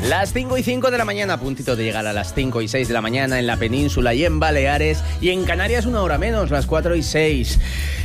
Las 5:05 de la mañana, a puntito de llegar a las 5:06 de la mañana en la península y en Baleares, y en Canarias una hora menos, las 4:06.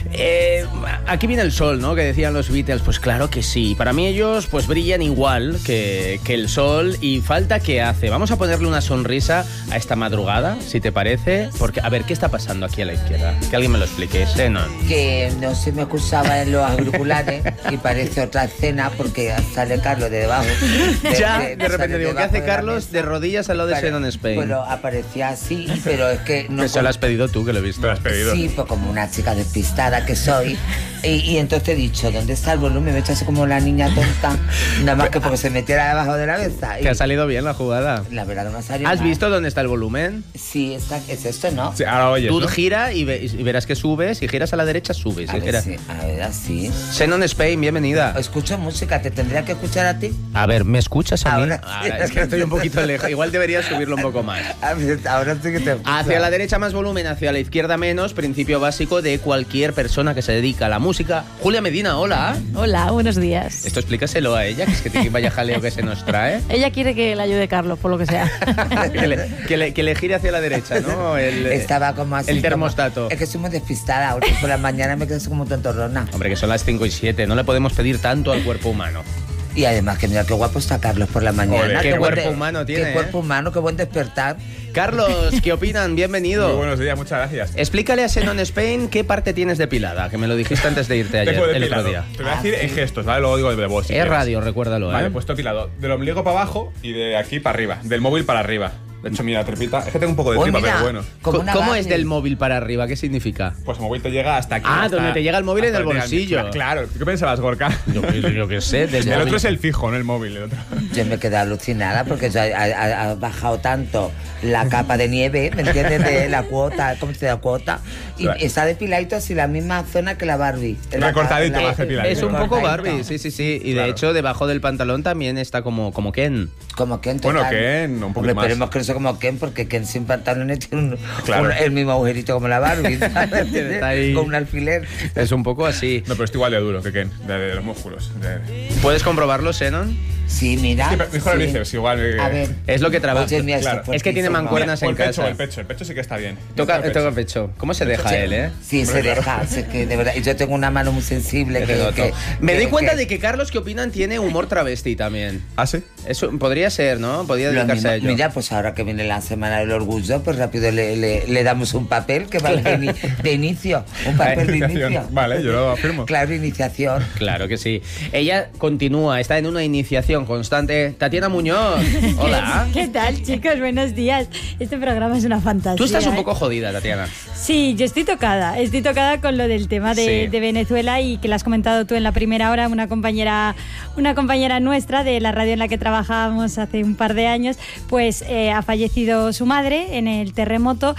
Aquí viene el sol, ¿no? Que decían los Beatles. Pues claro que sí. Para mí ellos pues brillan igual que el sol, y falta que hace. Vamos a ponerle una sonrisa a esta madrugada, si te parece, porque a ver, ¿qué está pasando aquí a la izquierda? Que alguien me lo explique, Xenon. Que no se me escuchaba en los auriculares y parece otra escena porque sale Carlos de debajo. De repente digo, ¿qué hace Carlos de rodillas al lado de Xenon Spain? Bueno, aparecía así, pero es que no. Eso lo has pedido tú, que lo he visto. Lo has pedido. Sí, pues como una chica despistada que soy. Y entonces he dicho, ¿dónde está el volumen? Me he hecho así como la niña tonta, nada más que porque se metiera debajo de la mesa. Que ha salido bien la jugada. La verdad no me ha salido ¿Has mal. visto dónde está el volumen? Sí, es esto, ¿no? Sí, ahora oyes, Tú ¿no? gira y verás que subes. Si giras a la derecha, subes. A ver, así. Xenon Spain, bienvenida. Escucho música, ¿te tendría que escuchar a ti? A ver, ¿me escuchas a mí? Ahora sí. Es que estoy un poquito lejos. Igual deberías subirlo un poco más. A ver, ahora sí que te escucho. Hacia la derecha más volumen, hacia la izquierda menos. Principio básico de cualquier persona que se dedica a la música. Julia Medina, hola. Hola, buenos días. Esto explícaselo a ella, que es que vaya jaleo que se nos trae. Ella quiere que le ayude Carlos, por lo que sea. que le gire hacia la derecha, ¿no? Estaba como así. El termostato. Es que soy muy despistada. Ahora por la mañana me quedo así como tontorrona. Hombre, que son las 5:07. No le podemos pedir tanto al cuerpo humano. Y además que mira qué guapo está Carlos por la mañana. Ole, qué buen cuerpo humano tiene, Qué cuerpo humano, qué buen despertar. Carlos, ¿qué opinan? Bienvenido. Muy buenos días, muchas gracias. Explícale a Xenon Spain qué parte tienes depilada, que me lo dijiste antes de irte ayer, Tengo el depilado. otro día. Te voy a decir en gestos, ¿vale? Luego digo de voz. si Es quieres. radio, recuérdalo, Vale, ¿eh? pues estoy depilado del ombligo para abajo y de aquí para arriba. Del móvil para arriba. De hecho, mira, tripita. Es que tengo un poco de Oh, tripa, mira, pero bueno. como una ¿Cómo Barbie. es del móvil para arriba? ¿Qué significa? Pues el móvil te llega hasta aquí. Ah, hasta- donde te llega el móvil en hasta el donde bolsillo. llega- Claro. ¿Qué pensabas, Gorka? Yo qué sé, del El móvil. otro es el fijo, no el móvil. El otro. Yo me quedé alucinada porque ya ha bajado tanto la capa de nieve, ¿me entiendes? De la cuota, ¿cómo se llama? Cuota. Y Claro. está depiladito así la misma zona que la Barbie. Recortadito, más depiladito. Es un poco Recortadito. Barbie, sí. Y de Claro. hecho, debajo del pantalón también está como Ken. Como Ken, Bueno, total. Ken, un poquito Hombre, más. esperemos que no sea como Ken, porque Ken sin pantalones tiene Claro. el mismo agujerito como la Barbie, ¿sabes? Está ahí. Con un alfiler. Es un poco así. No, pero estoy igual de duro que Ken, de los músculos. ¿Puedes comprobarlo, Xenon? Sí, mira. Sí, mejor el sí. bíceps, igual. A ver. Es lo que trabaja. Oye, mira, Claro. esto Es que tiene fuertísimo. mancuernas O en el pecho, casa. el pecho sí que está bien. Toca El pecho. pecho. ¿Cómo se deja él, eh? Sí, se Hombre, deja. Es que de verdad. Y yo tengo una mano muy sensible. Te noto. Me que- doy cuenta que- de que Carlos, ¿qué opinan? Tiene humor travesti también. ¿Ah, sí? Eso podría ser, ¿no? Podría Lo dedicarse mismo. a ello. Mira, pues ahora que viene la Semana del Orgullo, pues rápido le damos un papel que va de inicio. Un papel de inicio. Vale, yo lo afirmo. Claro, iniciación. Claro que sí. Ella continúa, está en una iniciación constante. Tatiana Muñoz, hola. ¿Qué tal, chicos? Buenos días. Este programa es una fantasía. Tú estás un ¿eh? poco jodida, Tatiana. Sí, yo estoy tocada. Estoy tocada con lo del tema de, Sí. de Venezuela, y que lo has comentado tú en la primera hora. Una compañera nuestra de la radio en la que trabajábamos hace un par de años, pues ha fallecido su madre en el terremoto,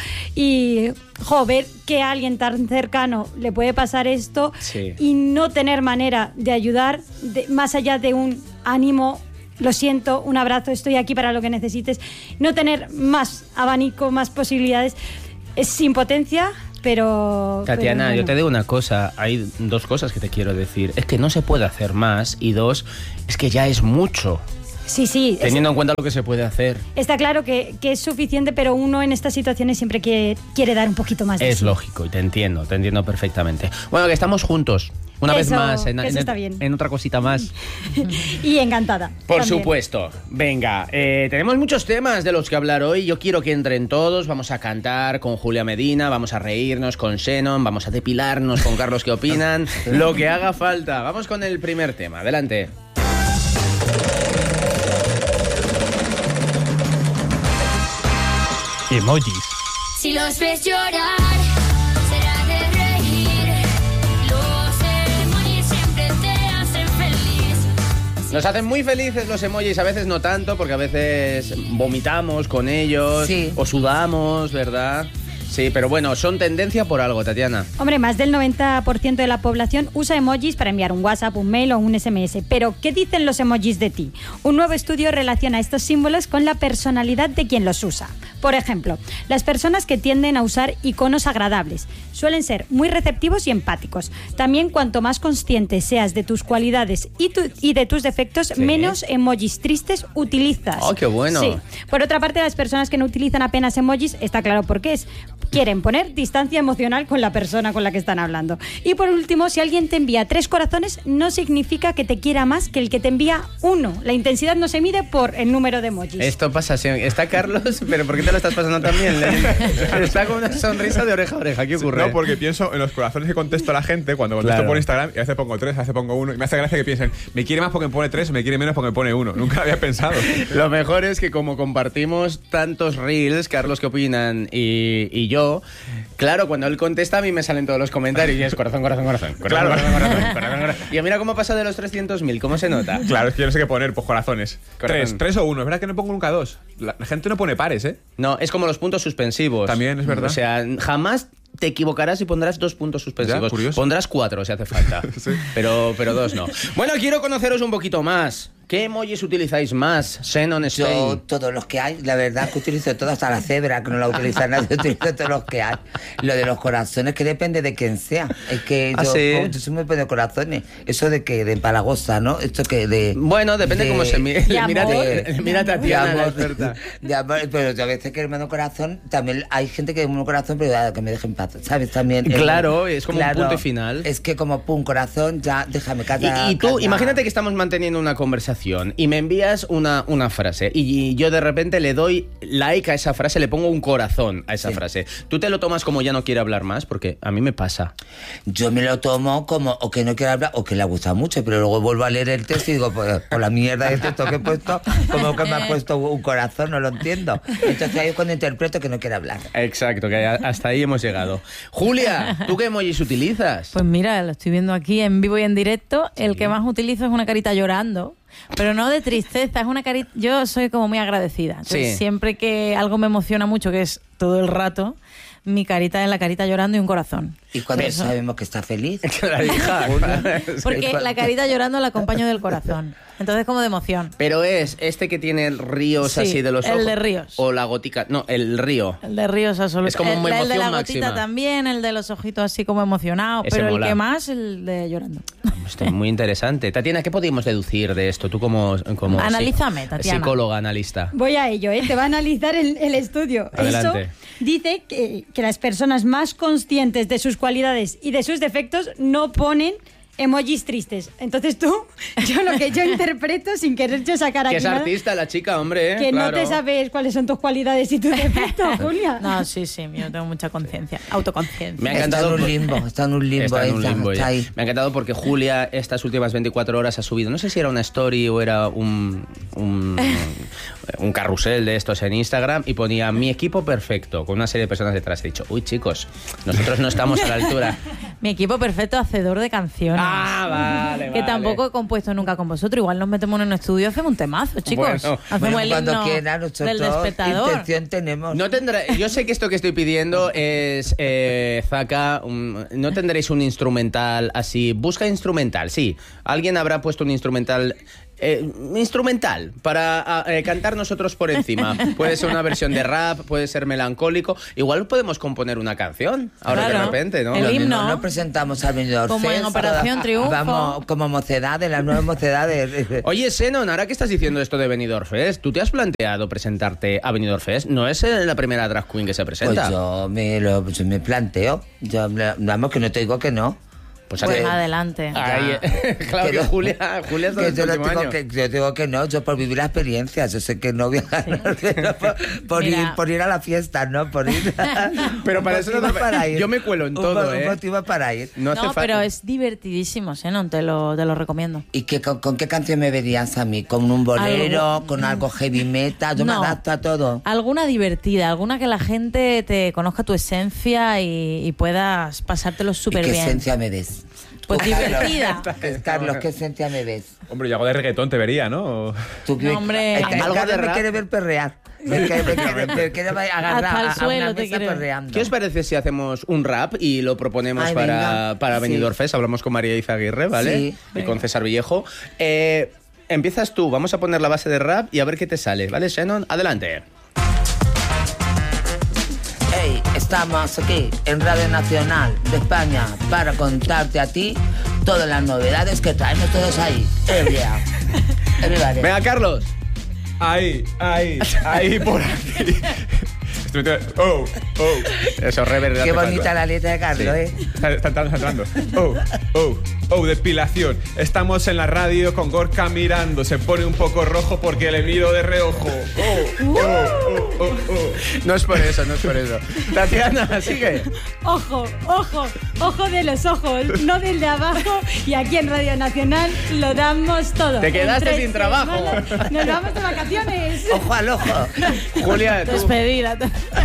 y ver que a alguien tan cercano le puede pasar esto, Sí. y no tener manera de ayudar más allá de un ánimo. Lo siento, un abrazo, estoy aquí para lo que necesites. No tener más abanico, más posibilidades. Es impotencia, pero... Tatiana, pero yo bueno. te digo una cosa. Hay dos cosas que te quiero decir. Es que no se puede hacer más, y dos, es que ya es mucho, Sí, teniendo en cuenta lo que se puede hacer. está claro que es suficiente, pero uno en estas situaciones siempre quiere dar un poquito más de Es sí. lógico, y te entiendo perfectamente. Bueno, que estamos juntos. Una vez Eso, más, que eso está bien. en otra cosita más. Y encantada. Por también. supuesto. Venga, tenemos muchos temas de los que hablar hoy. Yo quiero que entren todos. Vamos a cantar con Julia Medina, vamos a reírnos con Xenon, vamos a depilarnos con Carlos, ¿qué opinan? Lo que haga falta. Vamos con el primer tema. Adelante. Emojis. Si los ves llorar, será de reír. Los emojis siempre te hacen feliz. Nos hacen muy felices los emojis, a veces no tanto, porque a veces vomitamos con ellos, Sí. o sudamos, ¿verdad? Sí, pero bueno, son tendencia por algo, Tatiana. Hombre, más del 90% de la población usa emojis para enviar un WhatsApp, un mail o un SMS. Pero, ¿qué dicen los emojis de ti? Un nuevo estudio relaciona estos símbolos con la personalidad de quien los usa. Por ejemplo, las personas que tienden a usar iconos agradables suelen ser muy receptivos y empáticos. También, cuanto más consciente seas de tus cualidades y de tus defectos, menos emojis tristes utilizas. ¡Oh, qué bueno! Sí. Por otra parte, las personas que no utilizan apenas emojis, está claro por qué es. Quieren poner distancia emocional con la persona con la que están hablando. Y por último, si alguien te envía 3 corazones, no significa que te quiera más que el que te envía 1. La intensidad no se mide por el número de emojis. Esto pasa siempre. Está Carlos, pero ¿por qué te lo estás pasando tan bien? Está con una sonrisa de oreja a oreja. ¿Qué ocurre? No, porque pienso en los corazones que contesto a la gente cuando contesto Claro. por Instagram y a veces pongo 3, a veces pongo 1 y me hace gracia que piensen, me quiere más porque me pone 3 o me quiere menos porque me pone 1. Nunca lo había pensado. Lo mejor es que como compartimos tantos reels, Carlos, ¿qué opinan? Y yo, claro, cuando él contesta a mí me salen todos los comentarios y es corazón, corazón, corazón. Claro. Corazón. Y mira cómo pasa de los 300.000, ¿cómo se nota? Claro, es que yo no sé qué poner, pues corazones. Corazón. 3 o 1. Es verdad que no pongo nunca 2. La gente no pone pares, ¿eh? No, es como los puntos suspensivos. También, es verdad. O sea, jamás te equivocarás y pondrás 2 puntos suspensivos. Ya, curioso. Pondrás 4 si hace falta. Sí. Pero 2 no. Bueno, quiero conoceros un poquito más. ¿Qué emojis utilizáis más, Xenon Yo, Spain? todos los que hay, la verdad que utilizo todos, hasta la cebra, que no la utiliza nadie, utilizo todos los que hay. Lo de los corazones, que depende de quién sea. Es que ¿Ah, yo, sí? yo soy muy de corazones. Eso de que de empalagosa, ¿no? Esto que de... Bueno, depende de- cómo se mire. de Mira, amor. mira a de Tatiana, la amor, experta. de amor, pero yo a veces que hermano corazón, también hay gente que hermano corazón, pero ya, que me dejen paz, ¿sabes? También. Claro, es como un punto y final. Es que como pum, corazón, ya déjame Y tú, imagínate que estamos manteniendo una conversación y me envías una frase y yo de repente le doy like a esa frase, le pongo un corazón a esa Sí. frase. ¿Tú te lo tomas como ya no quiere hablar más? Porque a mí me pasa. Yo me lo tomo como o que no quiero hablar o que le gusta mucho, pero luego vuelvo a leer el texto y digo, pues por la mierda de texto que he puesto, como que me ha puesto un corazón, no lo entiendo. Entonces ahí es cuando interpreto que no quiere hablar. Exacto, que hasta ahí hemos llegado. Julia, ¿tú qué emojis utilizas? Pues mira, lo estoy viendo aquí en vivo y en directo. El que más utilizo es una carita llorando. Pero no de tristeza, es una carita... Yo soy como muy agradecida. Entonces, Sí. siempre que algo me emociona mucho, que es todo el rato, mi carita es la carita llorando y un corazón. Y cuando Eso. sabemos que está feliz. La hija. Porque la carita llorando la acompaño del corazón. Entonces, como de emoción. Pero es este que tiene ríos Sí, así de los ojos. el de ríos. O la gotica. No, el río. El de ríos absoluto. Es como una el de la emoción gotita máxima. también, el de los ojitos así como emocionados. Ese Pero mola. el que más, el de llorando. Muy interesante. Tatiana, ¿qué podemos deducir de esto? Tú como Analízame, Tatiana. psicóloga, analista. Voy a ello, ¿eh? Te va a analizar el estudio. Adelante. Eso dice que las personas más conscientes de sus cualidades y de sus defectos no ponen emojis tristes. Entonces tú, lo que yo interpreto sin querer yo sacar Que aquí es nada, artista la chica, hombre. que claro. no te sabes cuáles son tus cualidades y tus defectos, Julia. No, sí, yo tengo mucha conciencia, autoconciencia. Me ha Está encantado. en un limbo, está en un limbo. Está en un ella, limbo está ya. ahí. Me ha encantado porque Julia estas últimas 24 horas ha subido, no sé si era una story o era un carrusel de estos en Instagram y ponía mi equipo perfecto con una serie de personas detrás. He dicho, uy chicos, nosotros no estamos a la altura. Mi equipo perfecto hacedor de canciones. Vale. Que tampoco he compuesto nunca con vosotros. Igual nos metemos en un estudio y hacemos un temazo, chicos. Bueno, hacemos Bueno, el cuando himno quieran, del nosotros despertador. intención tenemos. No tendrá, yo sé que esto que estoy pidiendo es, Zaka, no tendréis un instrumental así. Busca instrumental, sí. Alguien habrá puesto un instrumental para cantar nosotros por encima. Puede ser una versión de rap, puede ser melancólico. Igual podemos componer una canción ahora Claro. de repente, ¿no? El Lo mismo, himno. nos presentamos al Benidorm Como en Fest, Operación Triunfo. Vamos como mocedades, las nuevas mocedades. Oye, Xenon, ahora que estás diciendo esto de Benidorm Fest, ¿tú te has planteado presentarte a Benidorm Fest? No es la primera drag queen que se presenta. Pues yo me planteo. Vamos, que no te digo que no. Pues Pues que- adelante. Ay, claro que no- Julia es que del yo, no próximo digo año. que, yo digo que no, yo por vivir la experiencia, yo sé que no voy a ganar, pero Mira. por ir a la fiesta, ¿no? Por ir. Pero para Un eso no motivo te- para ir. yo me cuelo en Un todo, mo- ¿eh? Un motivo para ir. No hace No, falta. pero es divertidísimo, Xenon, te lo recomiendo. ¿Y con qué canción me verías a mí? ¿Con un bolero? ¿Con algo heavy metal? Yo No. me adapto a todo. Alguna divertida, alguna que la gente te conozca tu esencia y puedas pasártelo ¿Y súper qué bien. esencia me ves? Pues Tú, Carlos. divertida. Carlos, ¿qué esencia me ves? Hombre, yo algo de reggaetón te vería, ¿no? ¿Tú No, hombre. Es que ¿Algo de Carlos me rap? quiere ver perrear. Me quiero agarrar Hasta el a suelo una te mesa quiero. perreando. ¿Qué os parece si hacemos un rap y lo proponemos Ay, para venga. Benidorm Sí. Fest? Hablamos con María Izaguirre, ¿vale? Sí. Y con César Villejo. Empiezas tú, vamos a poner la base de rap y a ver qué te sale, ¿vale, Shannon? Adelante. Hey, estamos aquí en Radio Nacional de España para contarte a ti todas las novedades que traemos todos ahí. Everybody. Venga, Carlos. Ahí, por aquí. Oh. Eso, rever. Qué bonita la letra de Carlos, ¿eh? Está entrando. Depilación. Estamos en la radio con Gorka mirando. Se pone un poco rojo porque le miro de reojo. No es por eso. Tatiana, sigue. Ojo de los ojos, no del de abajo. Y aquí en Radio Nacional lo damos todo. Te quedaste En 3 sin trabajo. semanas Nos vamos de vacaciones. Ojo al ojo. Julia, tú. Despedida.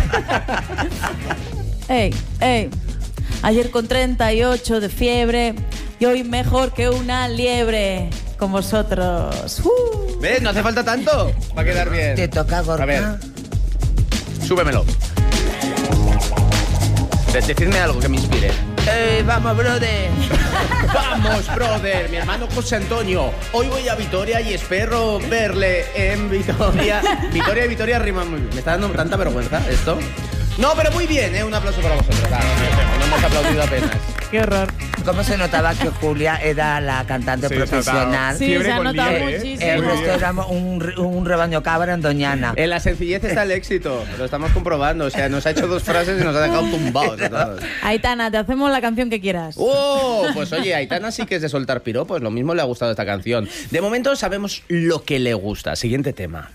Ey. Ayer con 38 de fiebre y hoy mejor que una liebre con vosotros. ¿Ves? No hace falta tanto. Va a quedar bien. Te toca, Gorka. A ver, súbemelo. Decidme algo que me inspire. Vamos, brother. Vamos, brother, mi hermano José Antonio. Hoy voy a Vitoria y espero verle en Vitoria. Vitoria rima muy bien. Me está dando tanta vergüenza esto. No, pero muy bien, ¿eh? Un aplauso para vosotros. No hemos aplaudido apenas. Qué horror. ¿Cómo se notaba que Julia era la cantante Sí, profesional? Sí, Fiebre se ha con notado liebre, ¿eh? muchísimo. El resto éramos un rebaño cabra en Doñana. En la sencillez está el éxito. Lo estamos comprobando. O sea, nos ha hecho 2 frases y nos ha dejado tumbados a todos. Aitana, te hacemos la canción que quieras. ¡Oh! Pues oye, Aitana sí que es de soltar piropos. Lo mismo le ha gustado esta canción. De momento sabemos lo que le gusta. Siguiente tema.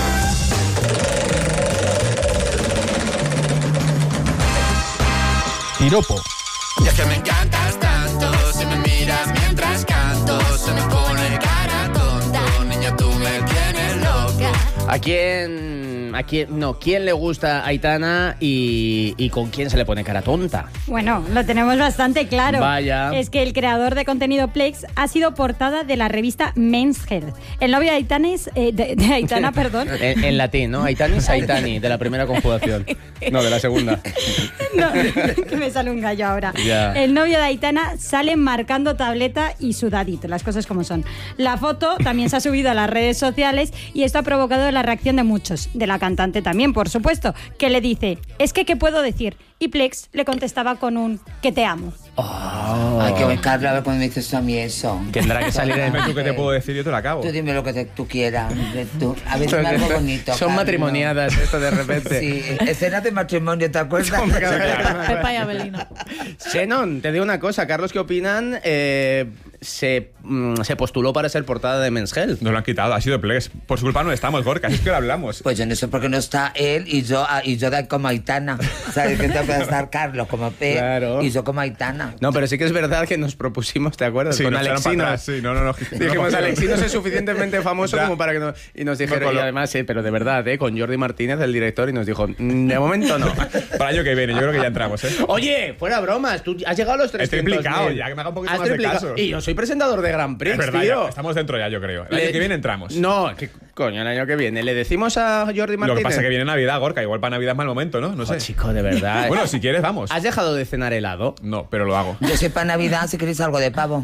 Piropo. Y es que me encantas tanto, si me miras mientras canto, se me pone cara tonto, niña tú me tienes loca. ¿Quién le gusta a Aitana y con quién se le pone cara tonta? Bueno, lo tenemos bastante claro. Vaya. Es que el creador de contenido Plex ha sido portada de la revista Men's Health. El novio de Aitana de Aitana, perdón. En latín, ¿no? Aitanis, Aitani, de la primera conjugación. No, de la segunda. No, que me sale un gallo ahora. Ya. El novio de Aitana sale marcando tableta y sudadito, las cosas como son. La foto también se ha subido a las redes sociales y esto ha provocado la reacción de muchos, de la cantante también, por supuesto, que le dice, es que ¿qué puedo decir? Y Plex le contestaba con un, que te amo. Ay, qué buen Carlos, a ver cuando me dices a mí eso. Tendrá que salir en... Dime tú qué te puedo decir, yo te la acabo. Tú dime lo que tú quieras. A ver, dime algo bonito. Son Carlos. matrimoniadas esto de repente. Sí, escenas de matrimonio, ¿te acuerdas? Pepa y Abelino. Xenon, te digo una cosa. Carlos, ¿qué opinan? Se postuló para ser portada de Men's Health. Nos lo han quitado, ha sido Plex. Por su culpa no estamos, Gorka, es que lo hablamos. Pues yo no sé por qué no está él y yo como Aitana. ¿Sabes que tengo que estar Carlos como P Claro. y yo como Aitana? No, pero sí que es verdad que nos propusimos, ¿te acuerdas? Sí, con nos echaron para Alexinos. atrás, sí, no. Dijimos, Alexinos es suficientemente famoso Ya. como para que no... Y nos dijeron, No, y además, pero de verdad, con Jordi Martínez, el director, y nos dijo, de momento no. Para el año que viene, yo creo que ya entramos, ¿eh? Oye, fuera bromas, tú has llegado a los 300.000. Estoy implicado, ya que me haga un poquito Has más de triplicado. caso. Y yo soy presentador de Grand Prix, Es verdad, tío. ya, estamos dentro ya, yo creo. El año que viene entramos. No, ¿qué coño, el año que viene? ¿Le decimos a Jordi Martínez? Lo que pasa es que viene Navidad, Gorka, igual para Navidad es mal momento, ¿no? No sé. Oh, chico, de verdad. Bueno, si quieres, vamos. ¿Has dejado de cenar helado? No, pero lo hago. Yo sé para Navidad si queréis algo de pavo.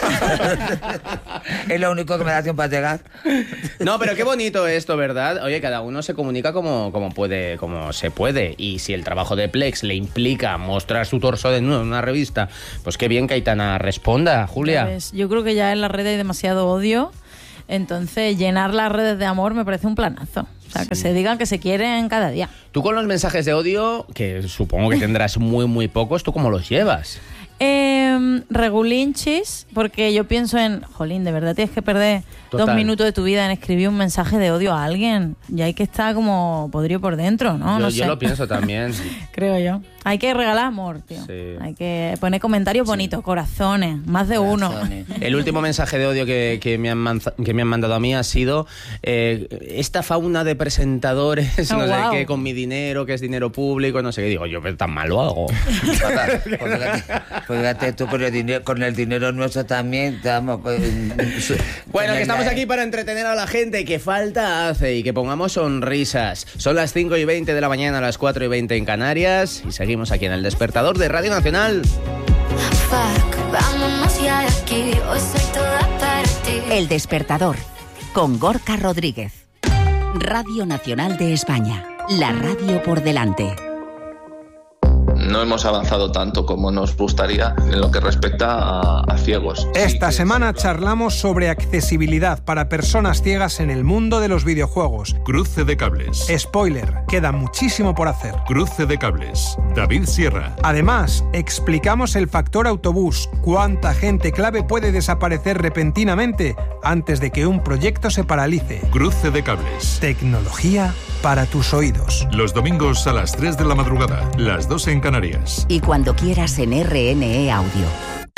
Es lo único que me da tiempo a llegar. No, pero qué bonito esto, ¿verdad? Oye, cada uno se comunica como puede, como se puede. Y si el trabajo de Plex le implica mostrar su torso en una revista, pues qué bien que Aitana responda, Julia. Pues yo creo que ya en las redes hay demasiado odio. Entonces, llenar las redes de amor me parece un planazo. O sea, que se digan que se quieren cada día. Tú con los mensajes de odio, que supongo que tendrás muy pocos, ¿tú cómo los llevas? Regulinchis, porque yo pienso en, jolín, de verdad tienes que perder Total. 2 minutos de tu vida en escribir un mensaje de odio a alguien. Y hay que estar como podrido por dentro, ¿no? No yo sé. lo pienso también. Creo yo. Hay que regalar amor, tío. Sí. Hay que poner comentarios bonitos, corazones, más de uno. El último mensaje de odio que me han mandado a mí ha sido esta fauna de presentadores, Oh, no sé wow. qué, con mi dinero, que es dinero público, no sé qué. Digo, yo, pero tan mal lo hago. Fatal. Pues fíjate tú con el dinero nuestro también. Estamos, Bueno, que estamos aquí para entretener a la gente, que falta hace y que pongamos sonrisas. Son las 5:20 de la mañana, las 4:20 en Canarias y seguimos aquí en El Despertador de Radio Nacional. Fuck, vámonos ya de aquí, hoy soy toda para ti. El Despertador, con Gorka Rodríguez. Radio Nacional de España, la radio por delante. No hemos avanzado tanto como nos gustaría en lo que respecta a ciegos. Esta semana charlamos sobre accesibilidad para personas ciegas en el mundo de los videojuegos. Cruce de cables. Spoiler, queda muchísimo por hacer. Cruce de cables. David Sierra. Además, explicamos el factor autobús. ¿Cuánta gente clave puede desaparecer repentinamente antes de que un proyecto se paralice? Cruce de cables. Tecnología para tus oídos. Los domingos a las 3 de la madrugada, las 2 en Canarias. Y cuando quieras en RNE Audio.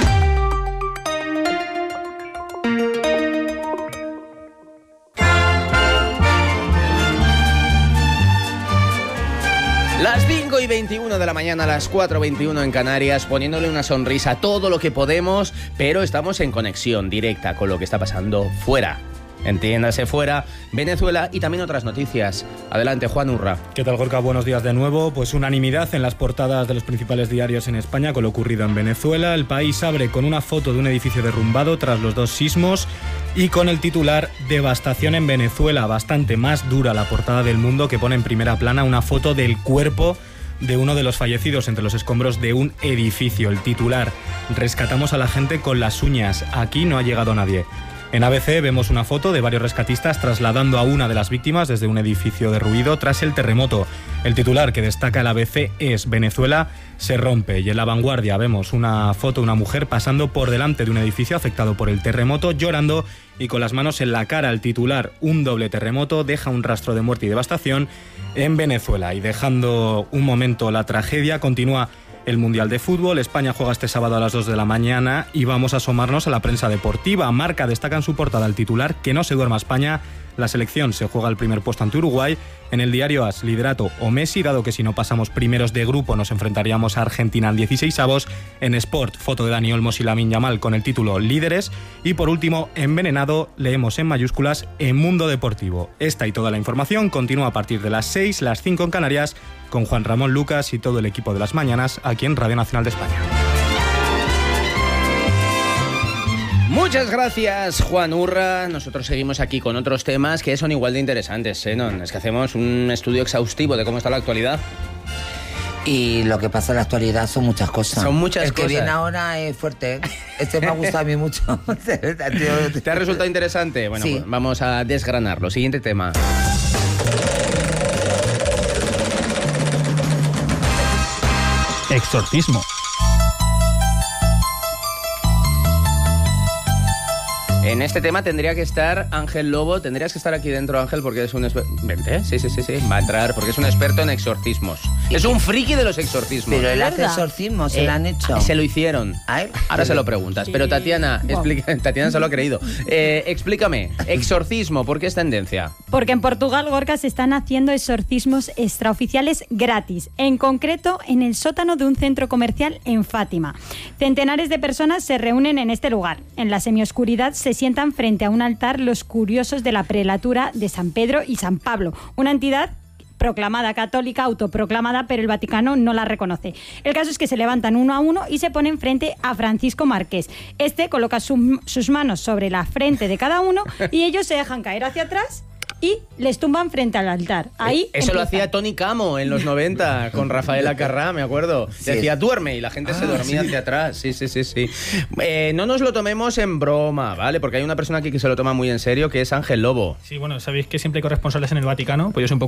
Las 5:21 de la mañana, las 4:21 en Canarias, poniéndole una sonrisa a todo lo que podemos, pero estamos en conexión directa con lo que está pasando fuera. Entiéndase fuera, Venezuela y también otras noticias. Adelante, Juan Urra. ¿Qué tal, Gorka? Buenos días de nuevo. Pues unanimidad en las portadas de los principales diarios en España con lo ocurrido en Venezuela. El País abre con una foto de un edificio derrumbado tras los 2 sismos y con el titular "Devastación en Venezuela". Bastante más dura la portada del Mundo, que pone en primera plana una foto del cuerpo de uno de los fallecidos entre los escombros de un edificio. El titular: "Rescatamos a la gente con las uñas. Aquí no ha llegado nadie". En ABC vemos una foto de varios rescatistas trasladando a una de las víctimas desde un edificio derruido tras el terremoto. El titular que destaca el ABC es "Venezuela se rompe". Y en La Vanguardia vemos una foto de una mujer pasando por delante de un edificio afectado por el terremoto, llorando y con las manos en la cara. El titular: "Un doble terremoto deja un rastro de muerte y devastación en Venezuela". Y dejando un momento la tragedia, continúa el Mundial de Fútbol. España juega este sábado a las 2 de la mañana y vamos a asomarnos a la prensa deportiva. Marca destaca en su portada el titular: "Que no se duerma España. La selección se juega el primer puesto ante Uruguay". En el diario AS, liderato o Messi, dado que si no pasamos primeros de grupo nos enfrentaríamos a Argentina en 16avos. En Sport, foto de Dani Olmos y Lamine Yamal con el título "Líderes". Y por último, envenenado, leemos en mayúsculas en Mundo Deportivo. Esta y toda la información continúa a partir de las 6, las 5 en Canarias, con Juan Ramón Lucas y todo el equipo de las mañanas aquí en Radio Nacional de España. Muchas gracias, Juan Urra. Nosotros seguimos aquí con otros temas que son igual de interesantes, ¿eh? No, es que hacemos un estudio exhaustivo de cómo está la actualidad. Y lo que pasa en la actualidad son muchas cosas. Son muchas El cosas. que viene ahora es fuerte, ¿eh? Este me ha gustado a mí mucho. ¿Te ha resultado interesante? Bueno, Sí. pues vamos a desgranarlo. Siguiente tema. Exorcismo. En este tema tendría que estar Ángel Lobo. Tendrías que estar aquí dentro, Ángel, porque es un experto. Vente, sí. Va a entrar porque es un experto en exorcismos. Es un friki de los exorcismos. Pero él hace exorcismo, se lo han hecho. Se lo hicieron. Ahora se lo preguntas. Pero Tatiana, Tatiana se lo ha creído. Explícame, exorcismo, ¿por qué es tendencia? Porque en Portugal, Gorka, se están haciendo exorcismos extraoficiales gratis, en concreto en el sótano de un centro comercial en Fátima. Centenares de personas se reúnen en este lugar. En la semioscuridad se sientan frente a un altar los curiosos de la prelatura de San Pedro y San Pablo, una entidad proclamada católica, autoproclamada, pero el Vaticano no la reconoce. El caso es que se levantan uno a uno y se ponen frente a Francisco Márquez. Este coloca sus manos sobre la frente de cada uno y ellos se dejan caer hacia atrás y les tumban frente al altar. Ahí Eso lo empieza. hacía Tony Camo en los 90 con Rafaela Carrá, me acuerdo. Sí. Decía duerme y la gente se dormía hacia atrás. Sí. No nos lo tomemos en broma, ¿vale? Porque hay una persona aquí que se lo toma muy en serio, que es Ángel Lobo. Sí, bueno, sabéis que siempre hay corresponsales en el Vaticano, pues yo soy un poco